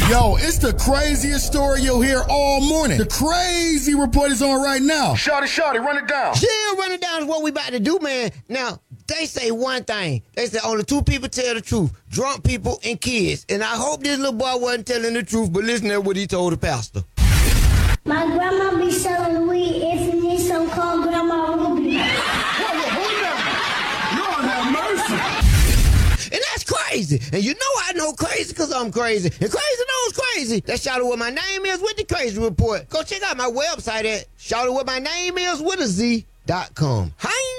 Yo, it's the craziest story you'll hear all morning. The crazy report is on right now. Shawty, run it down. Yeah, run it down is what we about to do, man. Now, they say one thing. They say only two people tell the truth. Drunk people and kids. And I hope this little boy wasn't telling the truth, but listen to what he told the pastor. My grandma be selling weed. If you need some, call Grandma Ruby. Lord have mercy. And that's crazy. And you know I know crazy because I'm crazy. And crazy knows crazy. That's Shout Out What My Name Is with the Crazy Report. Go check out my website at shoutoutwhatmynameis.com.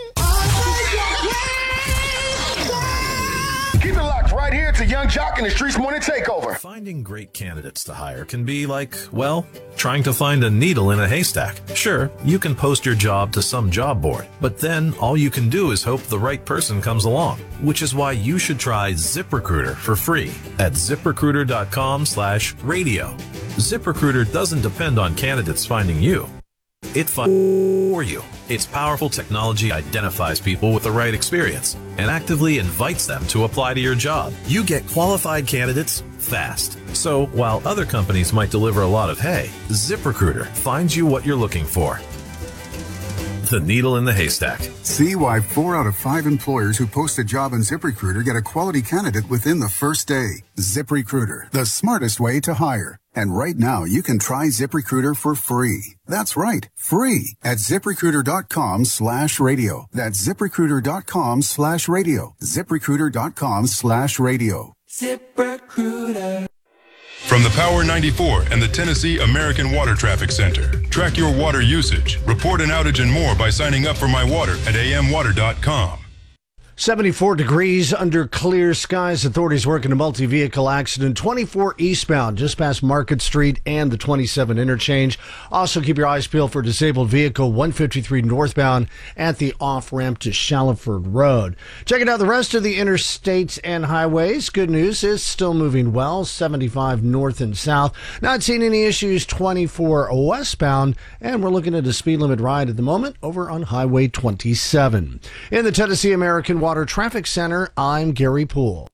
Keep it locked right here to Young Jock and the Streets Morning Takeover. Finding great candidates to hire can be like, well, trying to find a needle in a haystack. Sure, you can post your job to some job board, but then all you can do is hope the right person comes along, which is why you should try ZipRecruiter for free at ZipRecruiter.com/radio. ZipRecruiter doesn't depend on candidates finding you. It finds for you. Its powerful technology identifies people with the right experience and actively invites them to apply to your job. You get qualified candidates fast. So while other companies might deliver a lot of hay, ZipRecruiter finds you what you're looking for. The needle in the haystack. See why 4 out of 5 employers who post a job on ZipRecruiter get a quality candidate within the first day. ZipRecruiter, the smartest way to hire. And right now, you can try ZipRecruiter for free. That's right, free at ZipRecruiter.com/radio. That's ZipRecruiter.com/radio. ZipRecruiter.com/radio. ZipRecruiter. From the Power 94 and the Tennessee American Water Traffic Center. Track your water usage, report an outage and more by signing up for My Water at amwater.com. 74 degrees under clear skies. Authorities working a multi-vehicle accident 24 eastbound just past Market Street and the 27 interchange. Also keep your eyes peeled for disabled vehicle 153 northbound at the off-ramp to Shallowford Road. Checking out the rest of the interstates and highways. Good news is still moving well. 75 north and south. Not seeing any issues 24 westbound. And we're looking at a speed limit ride at the moment over on Highway 27. In the Tennessee American Water Traffic Center, I'm Gary Poole.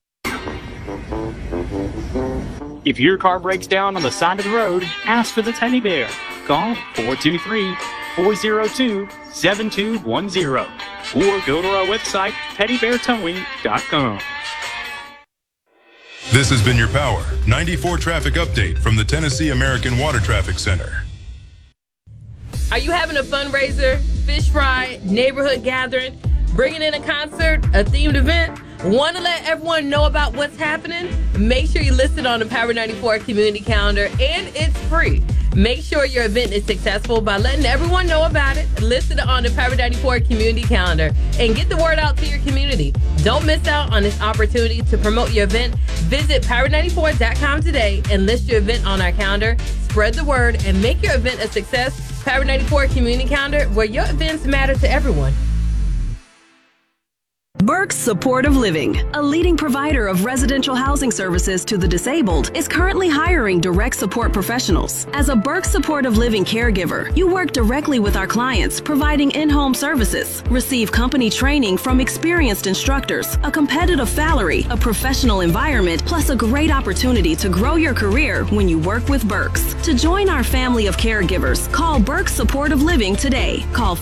If your car breaks down on the side of the road, ask for the Teddy Bear. Call 423-402-7210 or go to our website, teddybeartowing.com. This has been your Power 94 traffic update from the Tennessee American Water Traffic Center. Are you having a fundraiser, fish fry, neighborhood gathering, bringing in a concert, a themed event? Want to let everyone know about what's happening? Make sure you list it on the Power 94 community calendar, and it's free. Make sure your event is successful by letting everyone know about it. List it on the Power 94 community calendar and get the word out to your community. Don't miss out on this opportunity to promote your event. Visit power94.com today and list your event on our calendar. Spread the word and make your event a success. Power 94 community calendar, where your events matter to everyone. Burke's Supportive Living, a leading provider of residential housing services to the disabled, is currently hiring direct support professionals. As a Burke's Supportive Living caregiver, you work directly with our clients, providing in-home services, receive company training from experienced instructors, a competitive salary, a professional environment, plus a great opportunity to grow your career when you work with Burke's. To join our family of caregivers, call Burke's Supportive Living today. Call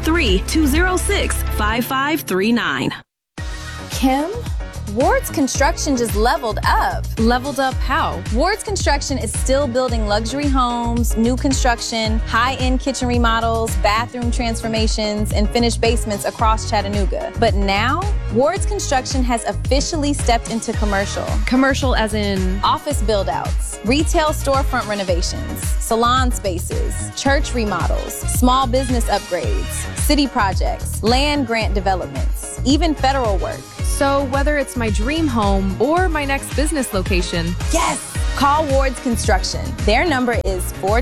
423-206-5539. Kim, Ward's Construction just leveled up. Leveled up how? Ward's Construction is still building luxury homes, new construction, high-end kitchen remodels, bathroom transformations, and finished basements across Chattanooga. But now, Ward's Construction has officially stepped into commercial. Commercial as in? Office build-outs, retail storefront renovations, salon spaces, church remodels, small business upgrades, city projects, land grant developments, even federal work. So whether it's my dream home or my next business location. Yes! Call Ward's Construction. Their number is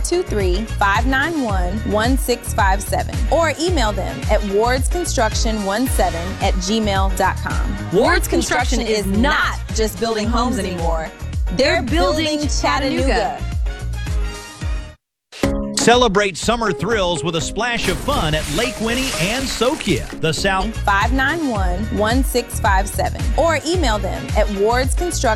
423-591-1657 or email them at wardsconstruction17@gmail.com. Ward's Construction is not just building homes anymore. They're building Chattanooga. Celebrate summer thrills with a splash of fun at Lake Winnie and Sokia. The South 591-1657 or email them at wardsconstruction